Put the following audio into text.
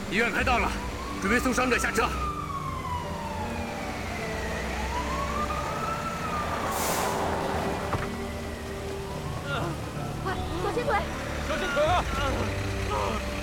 医院开到了，准备送伤者下车。 快，小心腿！ 小心腿啊！